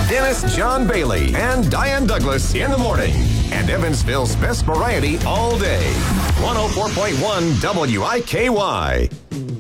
Dennis John Bailey and Diane Douglas in the morning. And Evansville's best variety all day. 104.1 WIKY.